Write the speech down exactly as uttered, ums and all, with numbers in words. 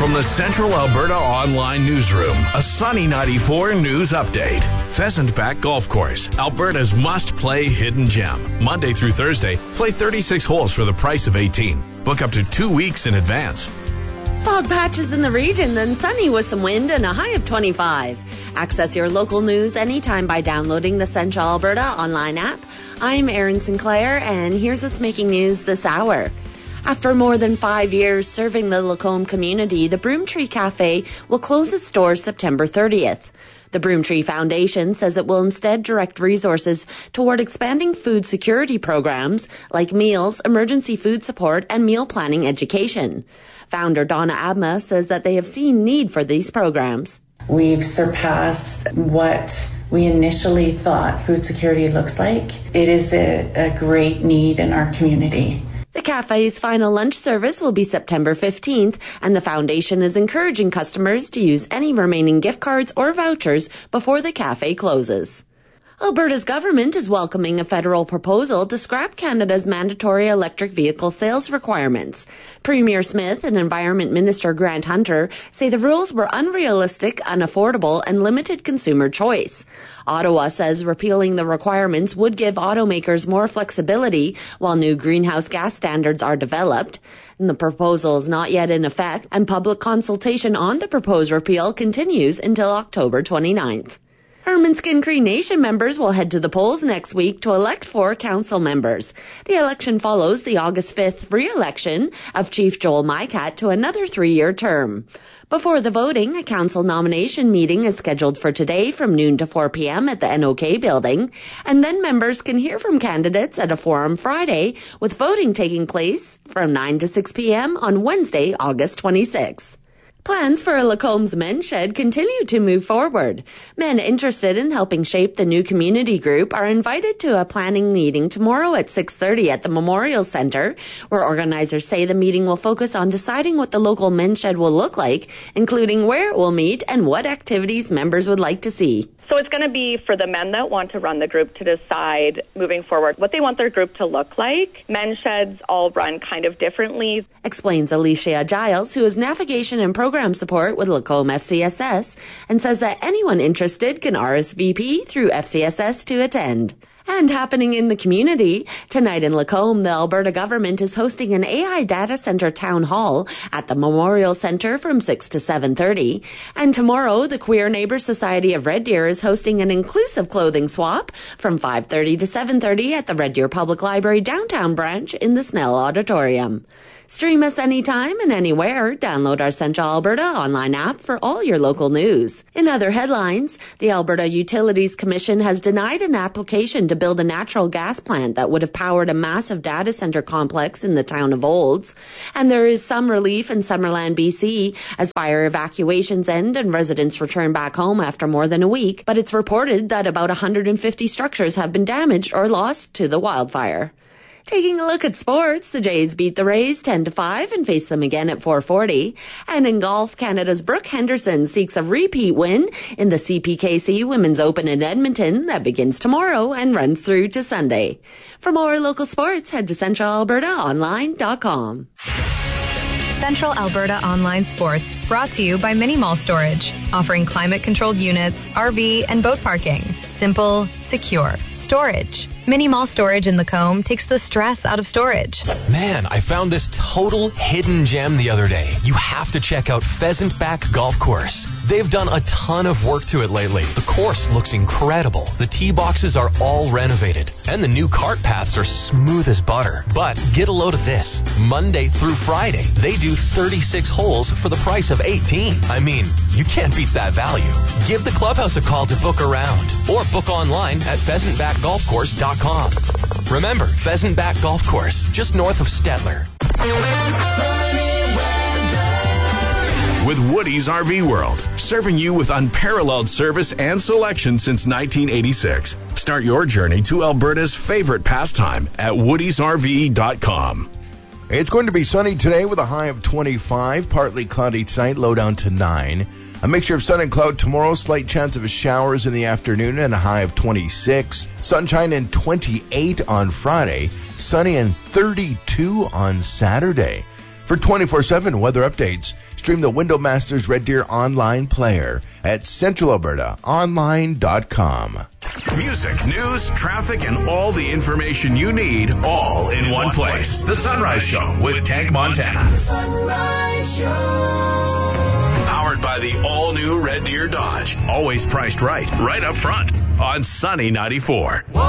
From the Central Alberta Online Newsroom, a Sunny ninety-four news update. Pheasant Back Golf Course, Alberta's must-play hidden gem. Monday through Thursday, play thirty-six holes for the price of eighteen. Book up to two weeks in advance. Fog patches in the region, then sunny with some wind and a high of twenty-five. Access your local news anytime by downloading the Central Alberta Online app. I'm Erin Sinclair, and here's what's making news this hour. After more than five years serving the Lacombe community, the Broomtree Cafe will close its doors September thirtieth. The Broomtree Foundation says it will instead direct resources toward expanding food security programs like meals, emergency food support, and meal planning education. Founder Donna Abma says that they have seen need for these programs. We've surpassed what we initially thought food security looks like. It is a, a great need in our community. The cafe's final lunch service will be September fifteenth, and the foundation is encouraging customers to use any remaining gift cards or vouchers before the cafe closes. Alberta's government is welcoming a federal proposal to scrap Canada's mandatory electric vehicle sales requirements. Premier Smith and Environment Minister Grant Hunter say the rules were unrealistic, unaffordable, and limited consumer choice. Ottawa says repealing the requirements would give automakers more flexibility while new greenhouse gas standards are developed. And the proposal is not yet in effect, and public consultation on the proposed repeal continues until October twenty-ninth. Herman Skin Cree Nation members will head to the polls next week to elect four council members. The election follows the August fifth re-election of Chief Joel Mycat to another three-year term. Before the voting, a council nomination meeting is scheduled for today from noon to four p.m. at the N O K building, and then members can hear from candidates at a forum Friday, with voting taking place from nine to six p.m. on Wednesday, August twenty-sixth. Plans for Lacombe's Men's Shed continue to move forward. Men interested in helping shape the new community group are invited to a planning meeting tomorrow at six thirty at the Memorial Centre, where organizers say the meeting will focus on deciding what the local men's shed will look like, including where it will meet and what activities members would like to see. So it's going to be for the men that want to run the group to decide moving forward what they want their group to look like. Men's sheds all run kind of differently. Explains Alicia Giles, who is navigation and program support with Lacombe F C S S, and says that anyone interested can R S V P through F C S S to attend. And happening in the community, tonight in Lacombe, the Alberta government is hosting an A I data center town hall at the Memorial Centre from six to seven thirty. And tomorrow, the Queer Neighbour Society of Red Deer is hosting an inclusive clothing swap from five thirty to seven thirty at the Red Deer Public Library downtown branch in the Snell Auditorium. Stream us anytime and anywhere. Download our Central Alberta online app for all your local news. In other headlines, the Alberta Utilities Commission has denied an application to build a natural gas plant that would have powered a massive data center complex in the town of Olds. And there is some relief in Summerland, B C, as fire evacuations end and residents return back home after more than a week. But it's reported that about one hundred fifty structures have been damaged or lost to the wildfire. Taking a look at sports, the Jays beat the Rays ten to five and face them again at four forty. And in golf, Canada's Brooke Henderson seeks a repeat win in the C P K C Women's Open in Edmonton that begins tomorrow and runs through to Sunday. For more local sports, head to central alberta online dot com. Central Alberta Online Sports, brought to you by Mini Mall Storage, offering climate-controlled units, R V, and boat parking. Simple, secure storage. Mini Mall Storage in Lacombe takes the stress out of storage. Man, I found this total hidden gem the other day. You have to check out Pheasant Back Golf Course. They've done a ton of work to it lately. The course looks incredible. The tee boxes are all renovated, and the new cart paths are smooth as butter. But get a load of this. Monday through Friday, they do thirty-six holes for the price of eighteen. I mean, you can't beat that value. Give the clubhouse a call to book around, or book online at pheasant back golf course dot com. Remember, Pheasant Back Golf Course, just north of Stettler. With Woody's R V World, serving you with unparalleled service and selection since nineteen eighty-six. Start your journey to Alberta's favorite pastime at woodies r v dot com. It's going to be sunny today with a high of twenty-five, partly cloudy tonight, low down to nine. A mixture of sun and cloud tomorrow, slight chance of showers in the afternoon, and a high of twenty-six. Sunshine and twenty-eight on Friday, sunny and thirty-two on Saturday. For twenty-four seven weather updates, stream the Window Masters Red Deer online player at central alberta online dot com. Music, news, traffic, and all the information you need all in one place. The Sunrise Show with Tank Montana. Sunrise Show. Powered by the all-new Red Deer Dodge. Always priced right, right up front on Sunny ninety-four.